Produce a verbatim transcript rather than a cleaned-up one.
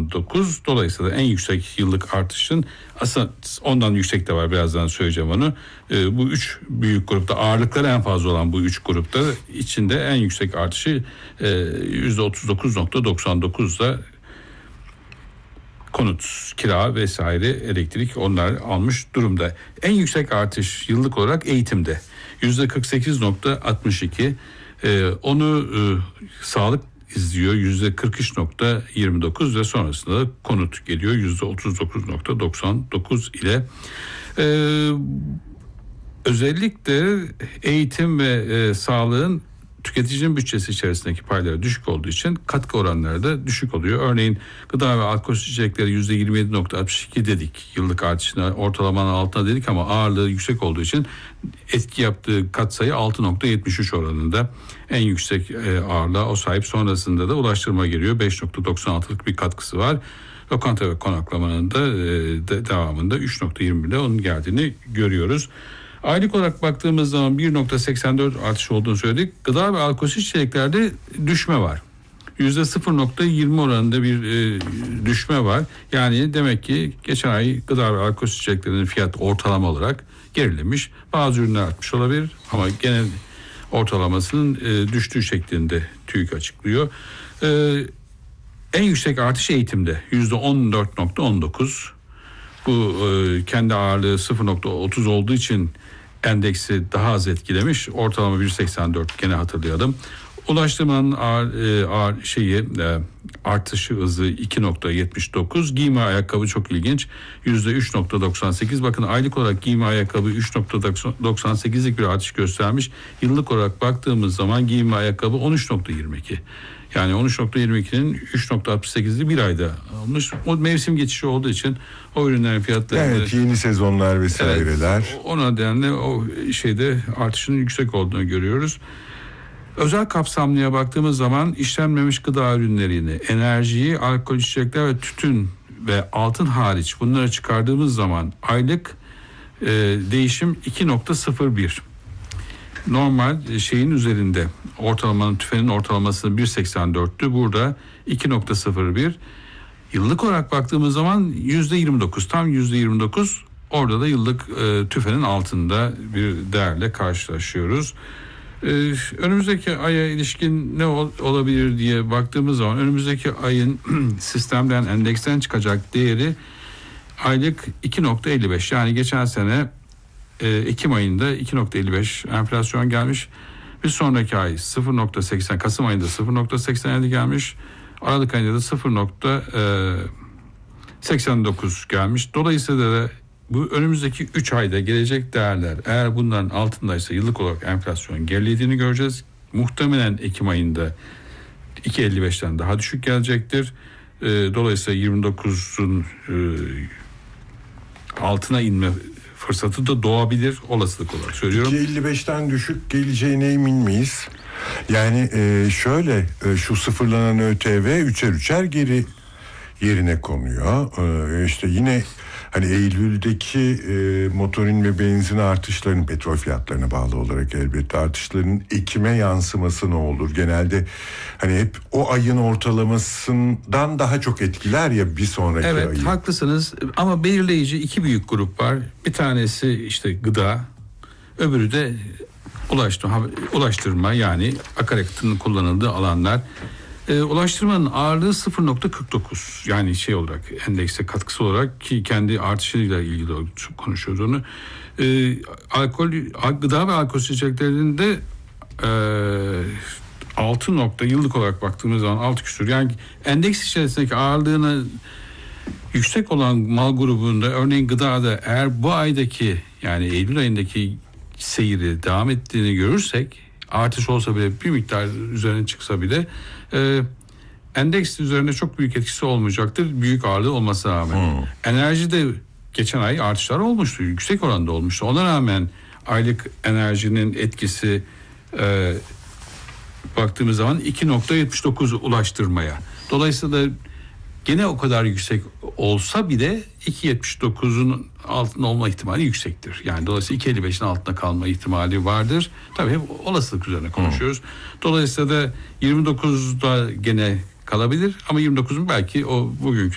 doksan dokuz. Dolayısıyla en yüksek yıllık artışın, aslında ondan yüksek de var, birazdan söyleyeceğim onu. E, bu üç büyük grupta, ağırlıkları en fazla olan bu üç grupta içinde en yüksek artışı e, yüzde otuz dokuz nokta doksan dokuzda konut, kira vesaire, elektrik, onlar almış durumda. En yüksek artış yıllık olarak eğitimde yüzde kırk sekiz nokta altmış iki. Ee, onu e, sağlık izliyor yüzde kırk üç nokta yirmi dokuz ve sonrasında konut geliyor yüzde otuz dokuz nokta doksan dokuz ile. Ee, özellikle eğitim ve e, sağlığın tüketicinin bütçesi içerisindeki payları düşük olduğu için katkı oranları da düşük oluyor. Örneğin gıda ve alkol içecekleri yüzde yirmi yedi nokta altmış iki dedik yıllık artışına, ortalamanın altına dedik ama ağırlığı yüksek olduğu için etki yaptığı katsayı altı nokta yetmiş üç oranında en yüksek ağırlığa o sahip. Sonrasında da ulaştırma geliyor, beş nokta doksan altılık bir katkısı var. Lokanta ve konaklamanın da de, devamında üç nokta yirmi birde onun geldiğini görüyoruz. Aylık olarak baktığımız zaman bir nokta seksen dört artış olduğunu söyledik. Gıda ve alkolsüz içeceklerde düşme var. yüzde sıfır nokta yirmi oranında bir e, düşme var. Yani demek ki geçen ay gıda ve alkolsüz içeceklerin fiyat ortalama olarak gerilemiş. Bazı ürünler artmış olabilir ama genel ortalamasının e, düştüğü şeklinde TÜİK açıklıyor. E, en yüksek artış eğitimde yüzde on dört nokta on dokuz. Bu e, kendi ağırlığı sıfır nokta otuz olduğu için endeksi daha az etkilemiş. Ortalama bir virgül seksen dört gene hatırlayalım. Ulaştırmanın ağır, e, ağır şeyi e, artışı hızı iki nokta yetmiş dokuz. Giyme ayakkabı çok ilginç. yüzde üç nokta doksan sekiz. Bakın aylık olarak giyme ayakkabı üç nokta doksan sekizlik bir artış göstermiş. Yıllık olarak baktığımız zaman giyme ayakkabı on üç nokta yirmi iki. Yani on üç nokta yirmi ikinin üç nokta altmış sekizli bir ayda almış. O mevsim geçişi olduğu için o ürünlerin fiyatları... Evet, yeni sezonlar vesaireler. Evet, o nedenle o şeyde artışın yüksek olduğunu görüyoruz. Özel kapsamlıya baktığımız zaman işlenmemiş gıda ürünlerini, enerjiyi, alkol içecekler ve tütün ve altın hariç bunları çıkardığımız zaman aylık e, değişim iki nokta sıfır bir. Normal şeyin üzerinde, ortalamanın, tüfenin ortalaması bir virgül seksen dörttü. Burada iki nokta sıfır bir. Yıllık olarak baktığımız zaman yüzde yirmi dokuz, tam yüzde yirmi dokuz. Orada da yıllık e, tüfenin altında bir değerle karşılaşıyoruz. E, önümüzdeki aya ilişkin ne ol, olabilir diye baktığımız zaman önümüzdeki ayın sistemden, endeksten çıkacak değeri aylık iki nokta elli beş. Yani geçen sene Ekim ayında iki nokta elli beş enflasyon gelmiş. Bir sonraki ay sıfır nokta seksen, Kasım ayında sıfır nokta seksen yedi gelmiş. Aralık ayında da sıfır nokta seksen dokuz gelmiş. Dolayısıyla da bu önümüzdeki üç ayda gelecek değerler eğer bunların altındaysa yıllık olarak enflasyon gerilediğini göreceğiz. Muhtemelen Ekim ayında iki nokta elli beşten daha düşük gelecektir. Dolayısıyla yirmi dokuzun altına inme fırsatı da doğabilir, olasılık olarak söylüyorum. iki nokta elli beşten düşük geleceğine emin miyiz? Yani e, şöyle e, şu sıfırlanan ÖTV üçer üçer geri yerine konuyor. E, işte yine hani Eylül'deki e, motorin ve benzin artışlarının, petrol fiyatlarına bağlı olarak elbette artışların Ekim'e yansıması ne olur? Genelde hani hep o ayın ortalamasından daha çok etkiler ya bir sonraki evet, ayı. Evet, haklısınız ama belirleyici iki büyük grup var. Bir tanesi işte gıda, öbürü de ulaştırma, ulaştırma yani akaryakıtın kullanıldığı alanlar. E, ulaştırmanın ağırlığı sıfır nokta kırk dokuz, yani şey olarak endekse katkısı olarak, ki kendi artışıyla ilgili konuşuyoruz onu. E, alkol, gıda ve alkol içeceklerinde e, altı nokta yıllık olarak baktığımız zaman altı küsur. Yani endeks içerisindeki ağırlığına yüksek olan mal grubunda, örneğin gıdada eğer bu aydaki yani Eylül ayındaki seyri devam ettiğini görürsek, artış olsa bile bir miktar üzerine çıksa bile e, endeks üzerinde çok büyük etkisi olmayacaktır, büyük ağırlığı olmasına rağmen. Hmm. Enerjide geçen ay artışlar olmuştu, yüksek oranda olmuştu. Ona rağmen aylık enerjinin etkisi e, baktığımız zaman iki nokta yetmiş dokuz ulaştırmaya. Dolayısıyla gene o kadar yüksek olsa bile iki nokta yetmiş dokuzun altında olma ihtimali yüksektir. Yani dolayısıyla iki nokta elli beşin altında kalma ihtimali vardır. Tabii hep olasılık üzerine konuşuyoruz. Hmm. Dolayısıyla da yirmi dokuzda gene kalabilir ama yirmi dokuzun belki o bugünkü